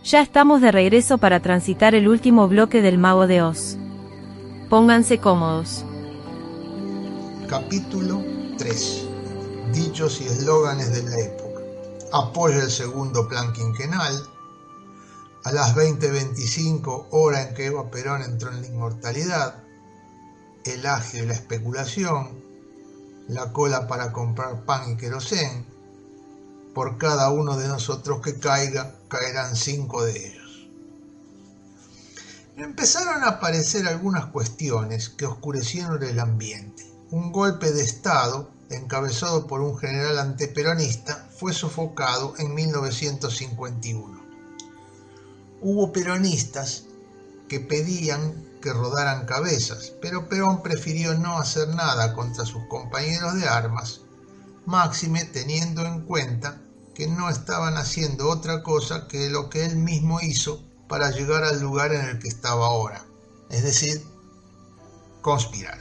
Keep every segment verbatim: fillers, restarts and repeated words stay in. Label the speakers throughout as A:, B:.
A: Ya estamos de regreso para transitar el último bloque del Mago de Oz. Pónganse cómodos.
B: Capítulo tres. Dichos y eslóganes de la época. Apoya el segundo plan quinquenal. A las veinte veinticinco, hora en que Eva Perón entró en la inmortalidad. El agio y la especulación. La cola para comprar pan y querosén. Por cada uno de nosotros que caiga, caerán cinco de ellos. Empezaron a aparecer algunas cuestiones que oscurecieron el ambiente. Un golpe de Estado, encabezado por un general antiperonista, fue sofocado en mil novecientos cincuenta y uno. Hubo peronistas que pedían que rodaran cabezas, pero Perón prefirió no hacer nada contra sus compañeros de armas, máxime teniendo en cuenta que no estaban haciendo otra cosa que lo que él mismo hizo para llegar al lugar en el que estaba ahora, es decir, conspirar.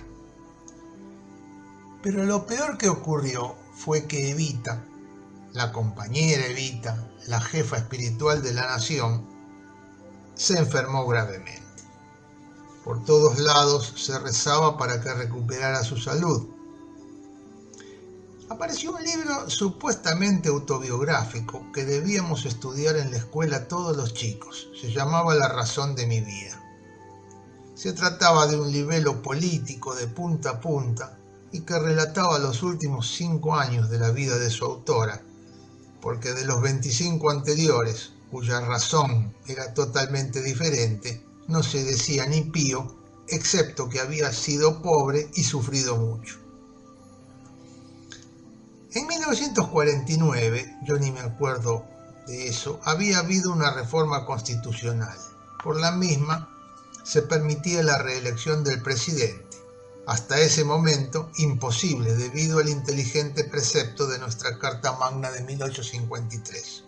B: Pero lo peor que ocurrió fue que Evita, la compañera Evita, la jefa espiritual de la nación, se enfermó gravemente. Por todos lados se rezaba para que recuperara su salud. Apareció un libro supuestamente autobiográfico que debíamos estudiar en la escuela todos los chicos. Se llamaba La razón de mi vida. Se trataba de un libelo político de punta a punta y que relataba los últimos cinco años de la vida de su autora, porque de los veinticinco anteriores, cuya razón era totalmente diferente, no se decía ni pío, excepto que había sido pobre y sufrido mucho. En mil novecientos cuarenta y nueve, yo ni me acuerdo de eso, había habido una reforma constitucional. Por la misma se permitía la reelección del presidente, hasta ese momento imposible debido al inteligente precepto de nuestra Carta Magna de mil ochocientos cincuenta y tres.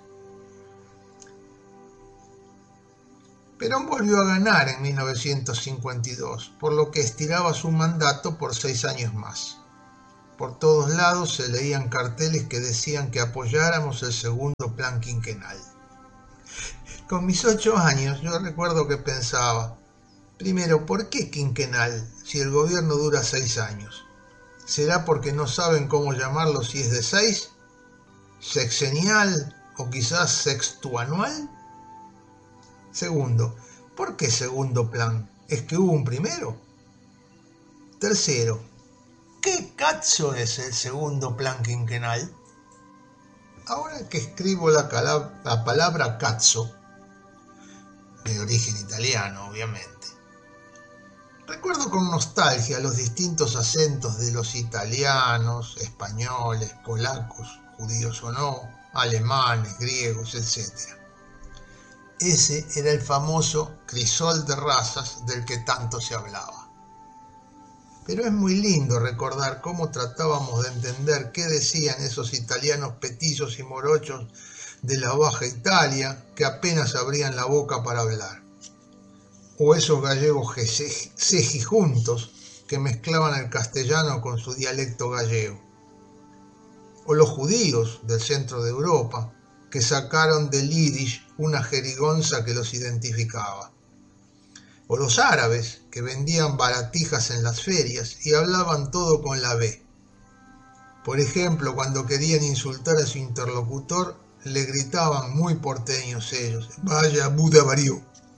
B: Perón volvió a ganar en mil novecientos cincuenta y dos, por lo que estiraba su mandato por seis años más. Por todos lados se leían carteles que decían que apoyáramos el segundo plan quinquenal. Con mis ocho años yo recuerdo que pensaba, primero, ¿por qué quinquenal si el gobierno dura seis años? ¿Será porque no saben cómo llamarlo si es de seis? ¿Sexenial o quizás sextuanual? Segundo, ¿por qué segundo plan? ¿Es que hubo un primero? Tercero, ¿qué cazzo es el segundo plan quinquenal? Ahora que escribo la, calab- la palabra cazzo, de origen italiano obviamente, recuerdo con nostalgia los distintos acentos de los italianos, españoles, polacos, judíos o no, alemanes, griegos, etcétera. Ese era el famoso crisol de razas del que tanto se hablaba. Pero es muy lindo recordar cómo tratábamos de entender qué decían esos italianos petizos y morochos de la Baja Italia que apenas abrían la boca para hablar. O esos gallegos cejijuntos que mezclaban el castellano con su dialecto gallego. O los judíos del centro de Europa que sacaron del yiddish una jerigonza que los identificaba. O los árabes que vendían baratijas en las ferias y hablaban todo con la B. Por ejemplo, cuando querían insultar a su interlocutor, le gritaban muy porteños ellos, vaya Buda varió.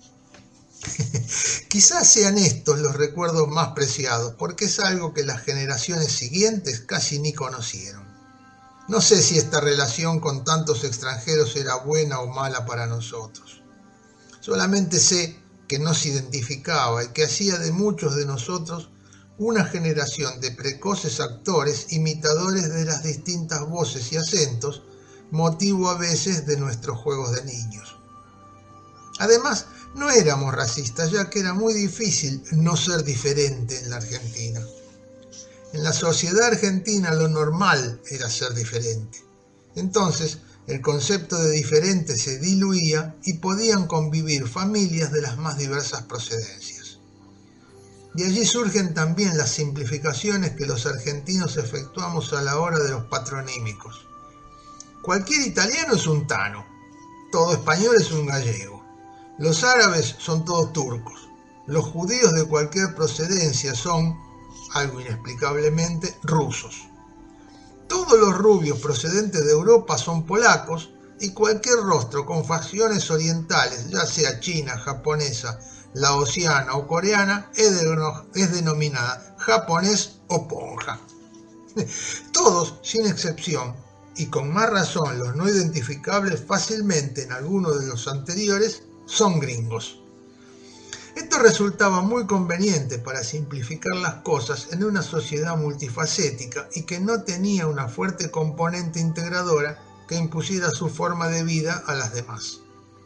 B: Quizás sean estos los recuerdos más preciados, porque es algo que las generaciones siguientes casi ni conocieron. No sé si esta relación con tantos extranjeros era buena o mala para nosotros. Solamente sé que nos identificaba y que hacía de muchos de nosotros una generación de precoces actores imitadores de las distintas voces y acentos, motivo a veces de nuestros juegos de niños. Además, no éramos racistas, ya que era muy difícil no ser diferente en la Argentina. En la sociedad argentina lo normal era ser diferente. Entonces, el concepto de diferente se diluía y podían convivir familias de las más diversas procedencias. De allí surgen también las simplificaciones que los argentinos efectuamos a la hora de los patronímicos. Cualquier italiano es un tano, todo español es un gallego, Los árabes son todos turcos. Los judíos de cualquier procedencia son, algo inexplicablemente, rusos. Todos los rubios procedentes de Europa son polacos y cualquier rostro con facciones orientales, ya sea china, japonesa, laosiana o coreana, es, de, es denominada japonés o ponja. Todos, sin excepción, y con más razón los no identificables fácilmente en alguno de los anteriores, son gringos. Esto resultaba muy conveniente para simplificar las cosas en una sociedad multifacética y que no tenía una fuerte componente integradora que impusiera su forma de vida a las demás.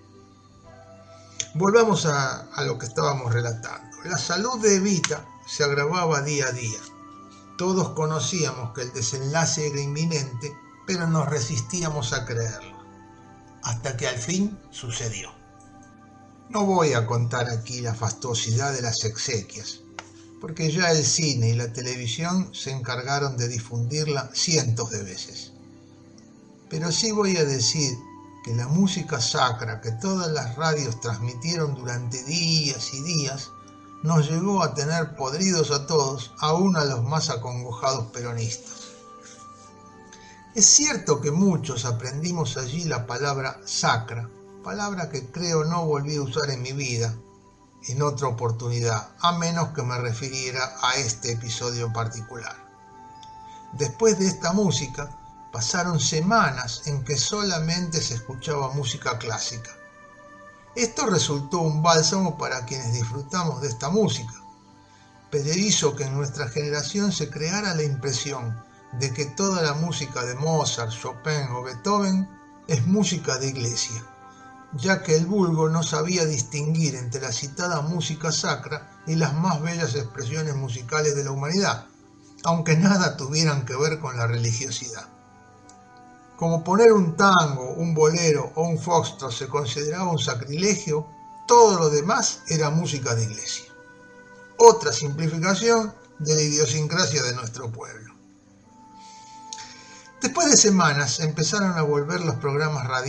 B: Volvamos a, a lo que estábamos relatando. La salud de Evita se agravaba día a día. Todos conocíamos que el desenlace era inminente, pero nos resistíamos a creerlo, hasta que al fin sucedió. No voy a contar aquí la fastuosidad de las exequias, porque ya el cine y la televisión se encargaron de difundirla cientos de veces. Pero sí voy a decir que la música sacra que todas las radios transmitieron durante días y días nos llegó a tener podridos a todos, aún a los más acongojados peronistas. Es cierto que muchos aprendimos allí la palabra sacra, palabra que creo no volví a usar en mi vida en otra oportunidad, a menos que me refiriera a este episodio en particular. Después de esta música, pasaron semanas en que solamente se escuchaba música clásica. Esto resultó un bálsamo para quienes disfrutamos de esta música, pero hizo que en nuestra generación se creara la impresión de que toda la música de Mozart, Chopin o Beethoven es música de iglesia, ya que el vulgo no sabía distinguir entre la citada música sacra y las más bellas expresiones musicales de la humanidad, aunque nada tuvieran que ver con la religiosidad. Como poner un tango, un bolero o un foxtrot se consideraba un sacrilegio, todo lo demás era música de iglesia. Otra simplificación de la idiosincrasia de nuestro pueblo. Después de semanas empezaron a volver los programas radiales